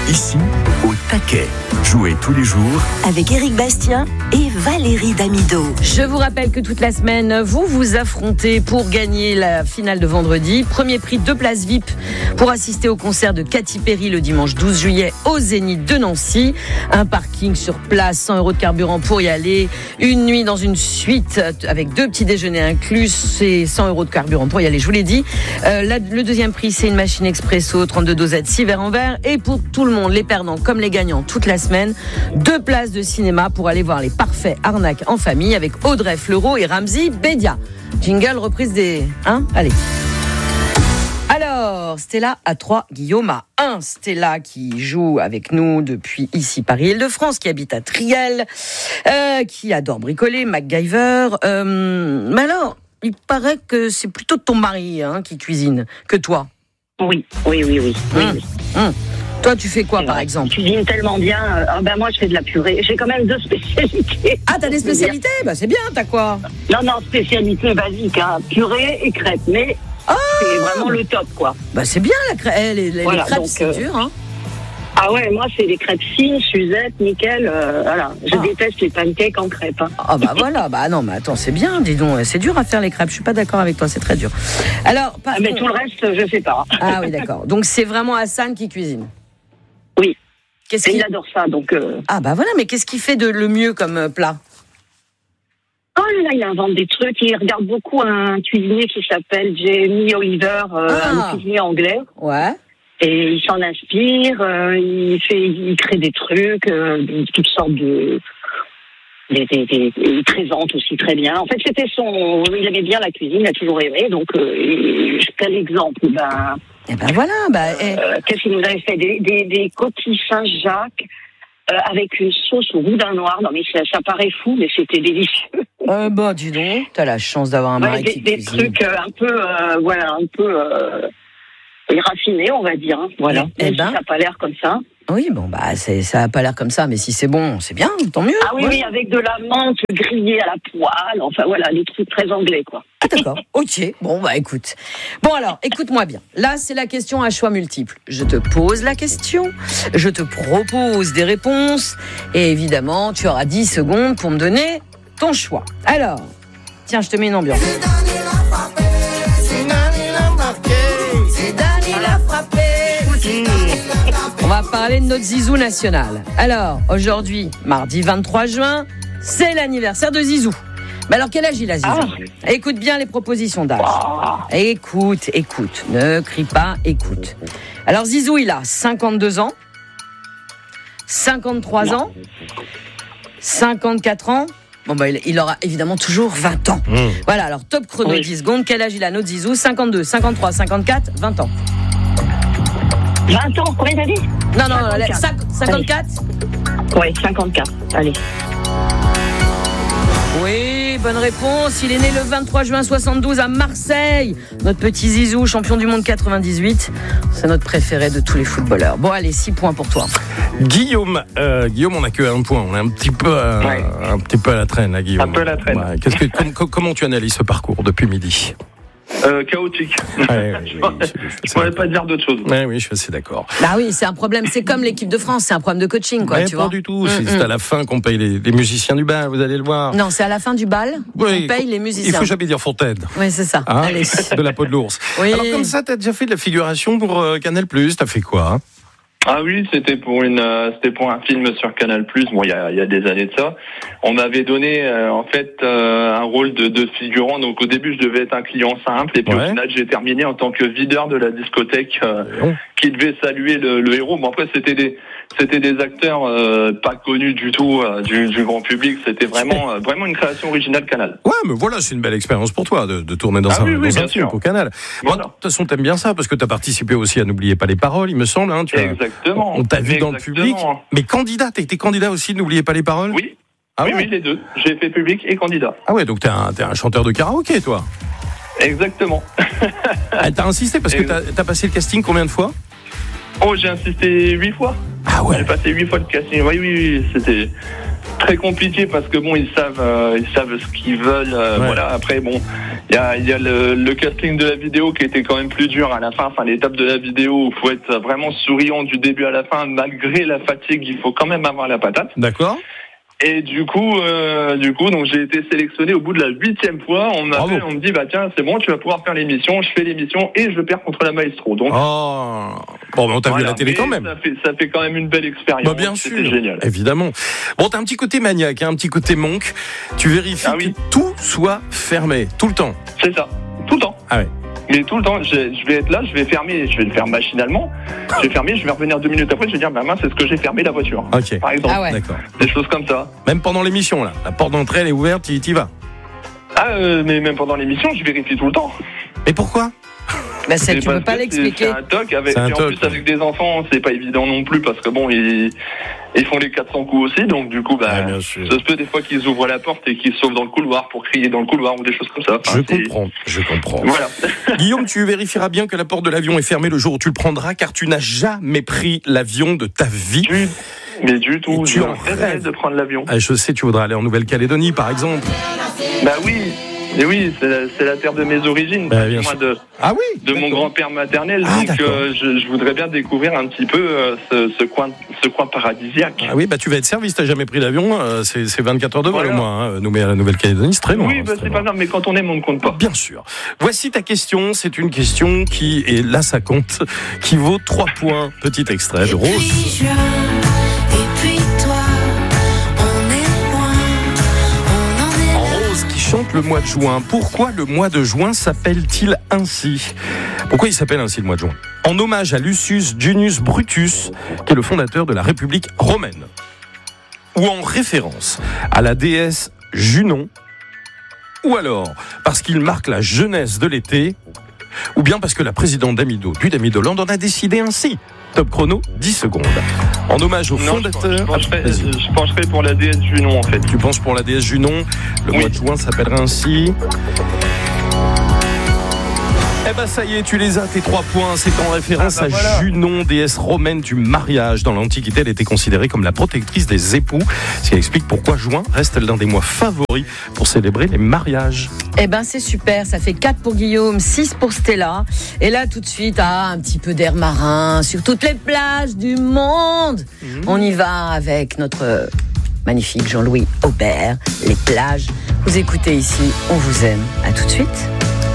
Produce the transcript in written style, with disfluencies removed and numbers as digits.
Ici, au taquet. Jouez tous les jours avec Éric Bastien et Valérie Damido. Je vous rappelle que toute la semaine, vous affrontez pour gagner la finale de vendredi. Premier prix, 2 places VIP pour assister au concert de Katy Perry le dimanche 12 juillet au Zénith de Nancy. Un parking sur place, 100 € de carburant pour y aller. Une nuit dans une suite avec 2 petits déjeuners inclus. C'est 100 € de carburant pour y aller, je vous l'ai dit. Le deuxième prix, c'est une machine expresso, 32 dosettes, 6 verres en verre. Et pour tout le monde, les perdants comme les gagnants, toute la semaine, 2 places de cinéma pour aller voir les parfaits arnaques en famille avec Audrey Fleurot et Ramzy Bedia. Jingle, reprise des... Allez. Alors, Stella à 3, Guillaume à 1. Stella qui joue avec nous depuis ici Paris-Île-de-France, qui habite à Triel, qui adore bricoler, MacGyver. Mais alors, il paraît que c'est plutôt ton mari qui cuisine que toi. Oui. Toi, tu fais quoi, par exemple? Je cuisine tellement bien. Moi, je fais de la purée. J'ai quand même 2 spécialités. Ah, t'as des spécialités? C'est bien, t'as quoi? Non, spécialité basique. Purée et crêpes. Mais c'est vraiment le top, quoi. C'est bien, les crêpes, donc, c'est dur, Ah ouais, moi, c'est des crêpes fines, Suzette, nickel. Je déteste les pancakes en crêpes. Non, mais attends, c'est bien, dis donc. C'est dur à faire les crêpes. Je suis pas d'accord avec toi, c'est très dur. Alors, mais tout le reste, je sais pas. Ah oui, d'accord. Donc, c'est vraiment Hassan qui cuisine? Oui. Il adore ça, donc... mais qu'est-ce qu'il fait de le mieux comme plat? Oh là, il invente des trucs. Il regarde beaucoup un cuisinier qui s'appelle Jamie Oliver, un cuisinier anglais. Ouais. Et il s'en inspire. Il crée des trucs, toutes sortes de... Il présente aussi très bien. En fait, il aimait bien la cuisine, il a toujours aimé. Donc, quel exemple? Qu'est-ce qu'il nous avait fait? Des coquilles Saint-Jacques avec une sauce au boudin noir. Non, mais ça paraît fou, mais c'était délicieux. Dis donc, t'as la chance d'avoir un mari qui cuisine. Des trucs un peu raffinés, on va dire. Voilà. Si ça n'a pas l'air comme ça. Oui, ça n'a pas l'air comme ça, mais si c'est bon, c'est bien, tant mieux. Ah oui, avec de la menthe grillée à la poêle, des trucs très anglais, quoi. Ah d'accord, ok, écoute. Alors, écoute-moi bien. Là, c'est la question à choix multiples. Je te pose la question, je te propose des réponses, et évidemment, tu auras 10 secondes pour me donner ton choix. Alors, tiens, je te mets une ambiance. On va parler de notre Zizou national. Alors, aujourd'hui, mardi 23 juin, c'est l'anniversaire de Zizou. Mais alors, quel âge il a, Zizou? Écoute bien les propositions d'âge. Écoute, ne crie pas, écoute. Alors, Zizou, il a 52 ans, 53 ans, 54 ans. Il aura évidemment toujours 20 ans. Voilà, alors top chrono, 10 secondes. Quel âge il a, notre Zizou? 52, 53, 54, 20 ans. 20 ans, combien t'as dit? Non, 54. Oui, 54, allez. Oui, bonne réponse. Il est né le 23 juin 72 à Marseille. Notre petit Zizou, champion du monde 98. C'est notre préféré de tous les footballeurs. Allez, 6 points pour toi. Guillaume, on n'a que 1 point. On est un petit peu à la traîne, là, Guillaume. Un peu à la traîne. Ouais. Comment tu analyses ce parcours depuis midi? Chaotique. Je pourrais pas dire d'autre chose. Oui, je suis assez d'accord. Oui, c'est un problème. C'est comme l'équipe de France, c'est un problème de coaching, quoi. Tu vois. Pas du tout. C'est à la fin qu'on paye les musiciens du bal. Vous allez le voir. Non, c'est à la fin du bal qu'on paye les musiciens. Il faut jamais dire Fontaine. Oui, c'est ça. Allez. De la peau de l'ours. Oui. Alors comme ça, t'as déjà fait de la figuration pour Canal+. T'as fait quoi? Ah oui, c'était pour un film sur Canal+. Bon, il y a des années de ça. On m'avait donné un rôle de figurant. Donc au début, je devais être un client simple, et puis au final, j'ai terminé en tant que videur de la discothèque qui devait saluer le héros. Bon, après, c'était des acteurs pas connus du tout du grand public. C'était vraiment une création originale Canal. Ouais, mais voilà, c'est une belle expérience pour toi de tourner dans un film au Canal. Voilà. De toute façon, t'aimes bien ça parce que t'as participé aussi à N'oubliez pas les paroles, il me semble. Exactement. On t'a vu dans le public. Mais candidat, t'as été candidat aussi, N'oubliez pas les paroles? Oui. Oui, les deux. J'ai fait public et candidat. Ah ouais, donc t'es un chanteur de karaoké, toi? Exactement. T'as insisté parce que t'as passé le casting combien de fois? J'ai insisté 8 fois. Ah ouais. J'ai passé 8 fois le casting. Oui, c'était très compliqué parce que ils savent ce qu'ils veulent. Voilà. Après, Il y a le casting de la vidéo qui était quand même plus dur à la fin. Enfin, l'étape de la vidéo où il faut être vraiment souriant du début à la fin, malgré la fatigue, il faut quand même avoir la patate. D'accord. Et du coup, donc j'ai été sélectionné au bout de la 8e fois. On me dit, bah tiens, c'est bon, tu vas pouvoir faire l'émission. Je fais l'émission et je perds contre la maestro. Donc, bon, on t'a vu à la télé quand même. Ça fait quand même une belle expérience. Bah, bien sûr. C'était génial. Évidemment. Bon, t'as un petit côté maniaque, un petit côté monk. Tu vérifies que tout soit fermé, tout le temps. C'est ça, tout le temps. Ah ouais. Mais tout le temps, je vais être là, je vais fermer, je vais le faire machinalement. Je vais fermer, je vais revenir 2 minutes après, je vais dire, bah mince, c'est ce que j'ai fermé la voiture. Ok. Par exemple. Ah ouais. D'accord. Des choses comme ça. Même pendant l'émission, là. La porte d'entrée, elle est ouverte, tu y vas. Mais même pendant l'émission, je vérifie tout le temps. Et pourquoi? Bah, tu peux pas l'expliquer. C'est un toc, en plus avec des enfants, c'est pas évident non plus parce que bon, ils font les 400 coups aussi, donc du coup, ça se peut des fois qu'ils ouvrent la porte et qu'ils se sauvent dans le couloir pour crier dans le couloir ou des choses comme ça. Enfin, je comprends. Voilà. Guillaume, tu vérifieras bien que la porte de l'avion est fermée le jour où tu le prendras, car tu n'as jamais pris l'avion de ta vie. Mais du tout, tu en rêves de prendre l'avion. Je sais, tu voudrais aller en Nouvelle-Calédonie, par exemple. Bah oui. Et oui, c'est la terre de mes origines, de mon grand-père maternel, donc je voudrais bien découvrir un petit peu ce coin paradisiaque. Ah oui, tu vas être servi si t'as jamais pris l'avion, c'est 24 heures de vol au moins, hein. Nous, à la Nouvelle-Calédonie, c'est très loin. Oui, c'est pas grave, mais quand on aime, on ne compte pas. Bien sûr. Voici ta question, c'est une question qui, et là ça compte, qui vaut 3 points. Petit extrait de Rose. Chante le mois de juin. Pourquoi le mois de juin s'appelle-t-il ainsi? Pourquoi il s'appelle ainsi le mois de juin? En hommage à Lucius Junius Brutus, qui est le fondateur de la République romaine. Ou en référence à la déesse Junon. Ou alors parce qu'il marque la jeunesse de l'été. Ou bien parce que la présidente d'Amido, du Damidoland, en a décidé ainsi. Top chrono, 10 secondes. En hommage au fondateur... Je pencherais pour la déesse Junon, en fait. Tu penches pour la déesse Junon. Le mois de juin s'appellera ainsi. Ça y est, tu les as, tes 3 points. C'est en référence à Junon, déesse romaine du mariage. Dans l'Antiquité, elle était considérée comme la protectrice des époux. Ce qui explique pourquoi juin reste l'un des mois favoris pour célébrer les mariages. C'est super, ça fait 4 pour Guillaume, 6 pour Stella. Et là, tout de suite, un petit peu d'air marin sur toutes les plages du monde. On y va avec notre magnifique Jean-Louis Aubert, les plages. Vous écoutez ici, on vous aime. À tout de suite.